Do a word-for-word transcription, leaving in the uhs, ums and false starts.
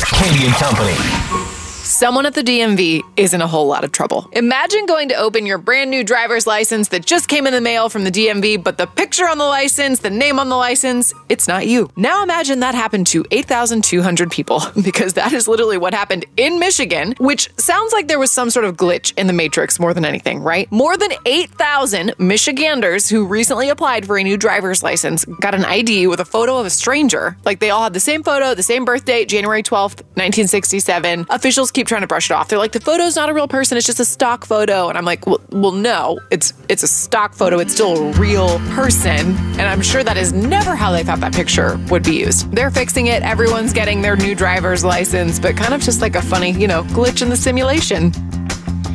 Katie and Company. Someone at the D M V is in a whole lot of trouble. Imagine going to open your brand new driver's license that just came in the mail from the D M V, but the picture on the license, the name on the license, it's not you. Now imagine that happened to eight thousand two hundred people, because that is literally what happened in Michigan, which sounds like there was some sort of glitch in the matrix more than anything, right? More than eight thousand Michiganders who recently applied for a new driver's license got an I D with a photo of a stranger. Like, they all had the same photo, the same birth date, January twelfth, nineteen sixty-seven. Officials keep trying to brush it off. They're like, the photo's not a real person, it's just a stock photo. And I'm like, well, well no, it's it's a stock photo. It's still a real person. And I'm sure that is never how they thought that picture would be used. They're fixing it. Everyone's getting their new driver's license, but kind of just like a funny, you know, glitch in the simulation.